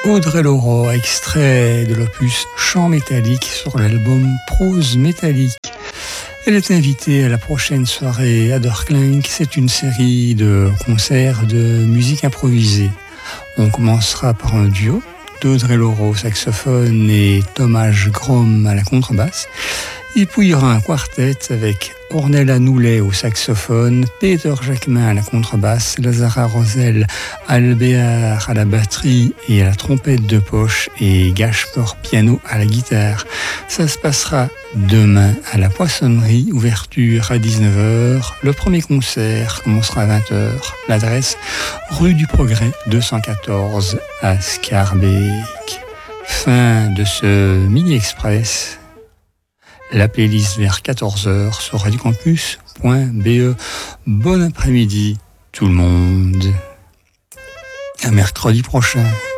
Audrey Loro, extrait de l'opus Chant métallique sur l'album Prose métallique. Elle est invitée à la prochaine soirée à Dorklinck. C'est une série de concerts de musique improvisée. On commencera par un duo d'Audrey Loro au saxophone et Thomas Grom à la contrebasse. Et puis il y aura un quartet avec Ornella Noulet au saxophone, Peter Jacquemin à la contrebasse, Lazara Rosel Albéar à la batterie et à la trompette de poche et Gashpor piano à la guitare. Ça se passera demain à la Poissonnerie, ouverture à 19h. Le premier concert commencera à 20h. L'adresse rue du Progrès 214 à Schaerbeek. Fin de ce mini-express. La playlist vers 14h sur radiocampus.be. Bon après-midi tout le monde. À mercredi prochain.